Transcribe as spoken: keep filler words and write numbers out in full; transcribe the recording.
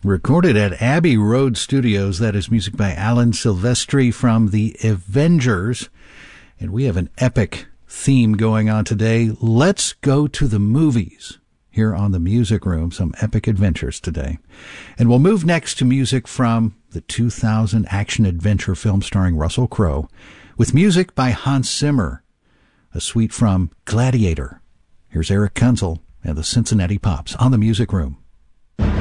Recorded at Abbey Road Studios. That is music by Alan Silvestri from The Avengers. And we have an epic theme going on today. Let's go to the movies here on the Music Room. Some epic adventures today. And we'll move next to music from the two thousand action-adventure film starring Russell Crowe with music by Hans Zimmer, a suite from Gladiator. Here's Eric Kunzel and the Cincinnati Pops on the Music Room.